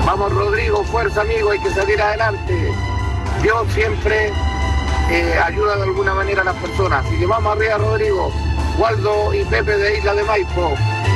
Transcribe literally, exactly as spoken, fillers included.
Vamos Rodrigo, fuerza amigo, hay que salir adelante. Dios siempre eh, ayuda de alguna manera a las personas. Así que vamos arriba Rodrigo. Waldo y Pepe de Isla de Maipo.